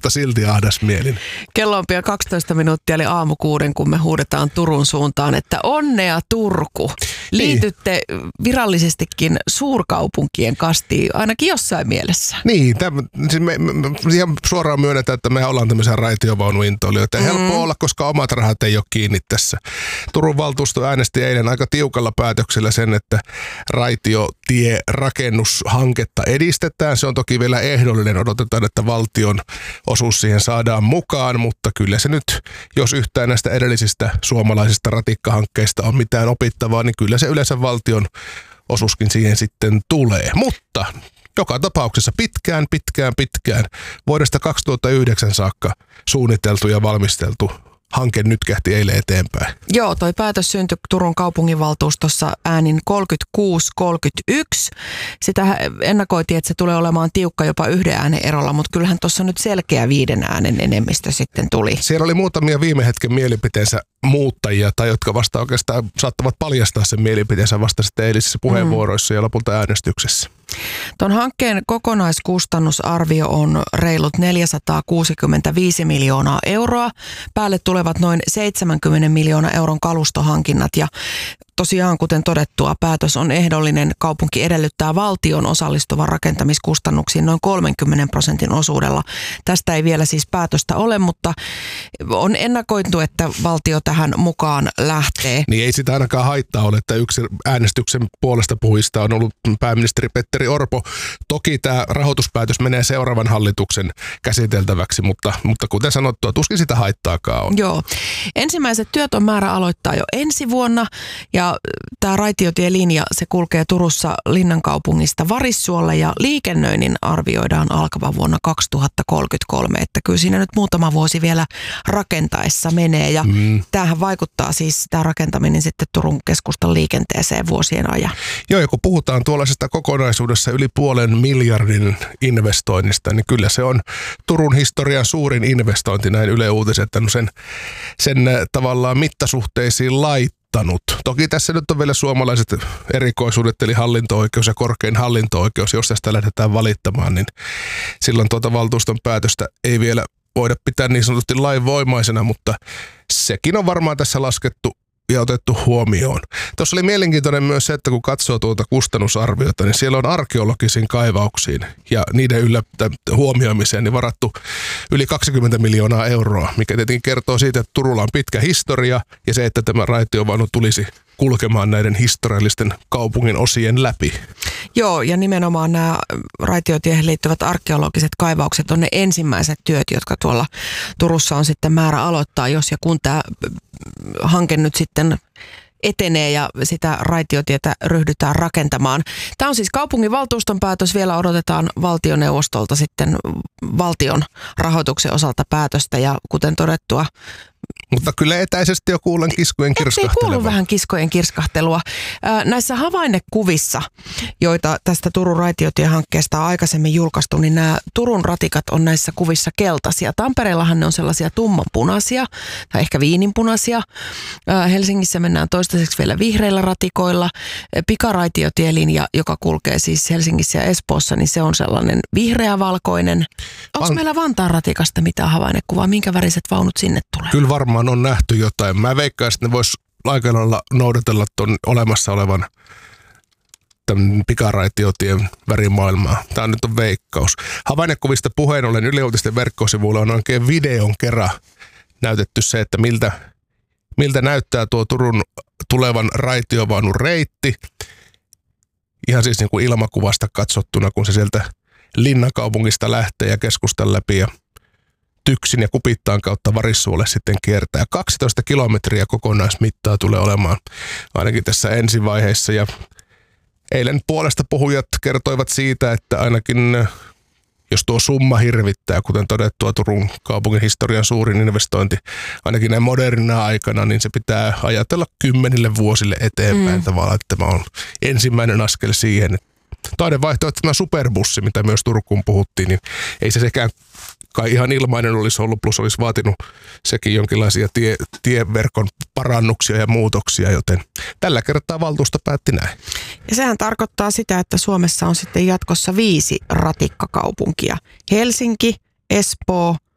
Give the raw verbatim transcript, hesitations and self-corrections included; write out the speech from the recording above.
mutta silti ahdasmielinen. Kello on pian kaksitoista minuuttia, eli aamukuuden, kun me huudetaan Turun suuntaan, että onnea Turku. Liitytte virallisestikin suurkaupunkien kastiin, ainakin jossain mielessä. Niin, täm, siis me, me, me ihan suoraan myönnetään, että me ollaan tämmöisiä raitiovaunuintoilijoita. Mm. Helppo olla, koska omat rahat ei ole kiinni tässä. Turun valtuusto äänesti eilen aika tiukalla päätöksellä sen, että raitiotie-rakennushanketta edistetään. Se on toki vielä ehdollinen. Odotetaan, että valtion osuus siihen saadaan mukaan, mutta kyllä se nyt, jos yhtään näistä edellisistä suomalaisista ratikkahankkeista on mitään opittavaa, niin kyllä se yleensä valtion osuuskin siihen sitten tulee. Mutta joka tapauksessa pitkään, pitkään, pitkään vuodesta kaksituhattayhdeksän saakka suunniteltu ja valmisteltu hanke nyt kähti eilen eteenpäin. Joo, toi päätös syntyi Turun kaupunginvaltuustossa äänin kolmekymmentäkuusi kolmekymmentäyksi. Sitä ennakoitiin, että se tulee olemaan tiukka jopa yhden äänen erolla, mutta kyllähän tuossa nyt selkeä viiden äänen enemmistö sitten tuli. Siellä oli muutamia viime hetken mielipiteensä muuttajia, tai jotka vasta oikeastaan saattavat paljastaa sen mielipiteensä vasta sitten eilisissä puheenvuoroissa mm. ja lopulta äänestyksessä. Tuon hankkeen kokonaiskustannusarvio on reilut neljäsataakuusikymmentäviisi miljoonaa euroa. Päälle tulevat noin seitsemänkymmentä miljoonaa euron kalustohankinnat ja tosiaan, kuten todettua, päätös on ehdollinen. Kaupunki edellyttää valtion osallistuvan rakentamiskustannuksiin noin kolmenkymmenen prosentin osuudella. Tästä ei vielä siis päätöstä ole, mutta on ennakoitu, että valtio tähän mukaan lähtee. Niin ei sitä ainakaan haittaa ole, että yksi äänestyksen puolesta puhuista on ollut pääministeri Petteri Orpo. Toki tämä rahoituspäätös menee seuraavan hallituksen käsiteltäväksi, mutta, mutta kuten sanottua, tuskin sitä haittaakaan on. Joo. Ensimmäiset työt on määrä aloittaa jo ensi vuonna ja tämä raitiotielinja, se kulkee Turussa Linnankaupungista Varissuolle ja liikennöinnin arvioidaan alkavan vuonna kaksituhattakolmekymmentäkolme, että kyllä siinä nyt muutama vuosi vielä rakentaessa menee ja mm. tämähän vaikuttaa siis tämä rakentaminen sitten Turun keskustan liikenteeseen vuosien ajan. Joo, ja kun puhutaan tuollaisesta kokonaisuudessa yli puolen miljardin investoinnista, niin kyllä se on Turun historian suurin investointi, näin Yle Uutiset, sen, sen tavallaan mittasuhteisiin laittaa. Toki tässä nyt on vielä suomalaiset erikoisuudet, eli hallinto-oikeus ja korkein hallinto-oikeus. Jos tästä lähdetään valittamaan, niin silloin tuota valtuuston päätöstä ei vielä voida pitää niin sanotusti lainvoimaisena, mutta sekin on varmaan tässä laskettu ja otettu huomioon. Tuossa oli mielenkiintoinen myös se, että kun katsoo tuota kustannusarviota, niin siellä on arkeologisiin kaivauksiin ja niiden yllä huomioimiseen niin varattu yli kaksikymmentä miljoonaa euroa, mikä tietenkin kertoo siitä, että Turulla on pitkä historia ja se, että tämä raitiovaunu tulisi kulkemaan näiden historiallisten kaupungin osien läpi. Joo, ja nimenomaan nämä raitiotiehen liittyvät arkeologiset kaivaukset on ne ensimmäiset työt, jotka tuolla Turussa on sitten määrä aloittaa, jos ja kun tämä hanke nyt sitten etenee ja sitä raitiotietä ryhdytään rakentamaan. Tämä on siis kaupunginvaltuuston päätös. Vielä odotetaan valtioneuvostolta sitten valtion rahoituksen osalta päätöstä ja kuten todettua, mutta kyllä etäisesti jo kuulen kiskojen kirskahtelua. Ei kuulu vähän kiskojen kirskahtelua. Näissä havainnekuvissa, joita tästä Turun raitiotiehankkeesta on aikaisemmin julkaistu, niin nämä Turun ratikat on näissä kuvissa keltaisia. Tampereellahan ne on sellaisia tummanpunaisia tai ehkä viininpunaisia. Helsingissä mennään toistaiseksi vielä vihreillä ratikoilla. Pikaraitiotielinja, joka kulkee siis Helsingissä ja Espoossa, niin se on sellainen vihreävalkoinen. Onko meillä Vantaan ratikasta mitään havainnekuvaa? Minkä väriset vaunut sinne tulee? Kyllä varmaan on nähty jotain. Mä veikkaan, että ne vois aika lailla noudatella tuon olemassa olevan tämän pikaraitiotien värimaailmaa. Tämä nyt on veikkaus. Havainnekuvista puheen ollen Yle Uutisten verkkosivuilla on oikein videon kerran näytetty se, että miltä, miltä näyttää tuo Turun tulevan raitiovaunun reitti. Ihan siis niin kuin ilmakuvasta katsottuna, kun se sieltä Linnankaupungista lähtee ja keskustan läpi ja Tyksin ja Kupittaan kautta Varissuolle sitten kiertää. kaksitoista kilometriä kokonaismittaa tulee olemaan ainakin tässä ensivaiheessa. Ja eilen puolesta puhujat kertoivat siitä, että ainakin jos tuo summa hirvittää, kuten todettua Turun kaupungin historian suurin investointi, ainakin näin modernina aikana, niin se pitää ajatella kymmenille vuosille eteenpäin mm. tavallaan, että tämä on ensimmäinen askel siihen. Toinen vaihtoehto, tämä superbussi, mitä myös Turkuun puhuttiin, niin ei se sekään kai ihan ilmainen olisi ollut, plus olisi vaatinut sekin jonkinlaisia tie, tieverkon parannuksia ja muutoksia, joten tällä kertaa valtuusto päätti näin. Ja sehän tarkoittaa sitä, että Suomessa on sitten jatkossa viisi ratikkakaupunkia. Helsinki, Espoo,